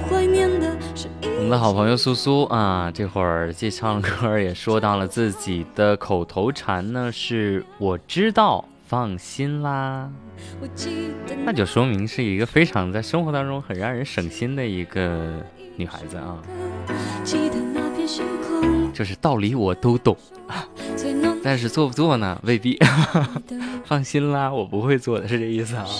我们的好朋友苏苏啊，这会儿既唱歌也说到了自己的口头禅呢，是我知道，放心啦。那就说明是一个非常在生活当中很让人省心的一个女孩子啊。就是道理我都懂，但是做不做呢？未必。放心啦，我不会做的，是这意思啊。